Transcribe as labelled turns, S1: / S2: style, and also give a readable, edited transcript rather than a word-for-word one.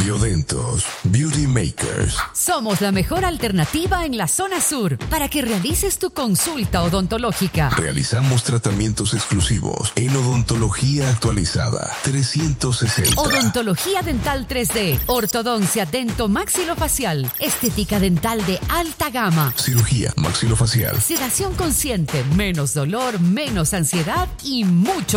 S1: Biodentos Beauty Makers.
S2: Somos la mejor alternativa en la zona sur para que realices tu consulta odontológica.
S1: Realizamos tratamientos exclusivos en odontología actualizada 360.
S2: Odontología dental 3D, ortodoncia dentomaxilofacial, estética dental de alta gama,
S1: cirugía maxilofacial,
S2: sedación consciente, menos dolor, menos ansiedad y mucho